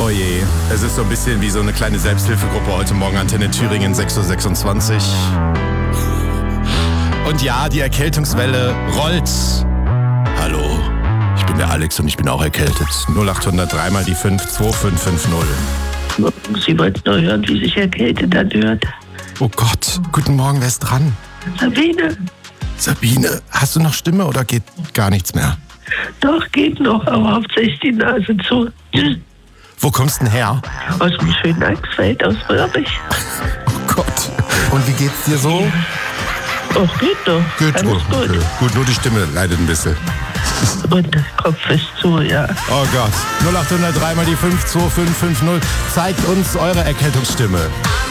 Oh je, es ist so ein bisschen wie so eine kleine Selbsthilfegruppe heute Morgen, Antenne Thüringen, 6.26 Uhr. Und ja, die Erkältungswelle rollt. Hallo, ich bin der Alex und ich bin auch erkältet. 0800 3 mal die 5 2550. Sie wollten nur hören, wie sich erkältet anhört. Oh Gott, guten Morgen, wer ist dran? Sabine. Sabine, hast du noch Stimme oder geht gar nichts mehr? Doch, geht noch, aber hauptsächlich die Nase zu. Wo kommst du denn her? Aus dem schönen Axfeld, aus Röhrig. Oh Gott. Und wie geht's dir so? Ach, geht doch. Gut, Alles gut. Okay. Gut, nur die Stimme leidet ein bisschen. Und der Kopf ist zu, ja. Oh Gott. 0800 3 mal die 5 2550. Zeigt uns eure Erkältungsstimme.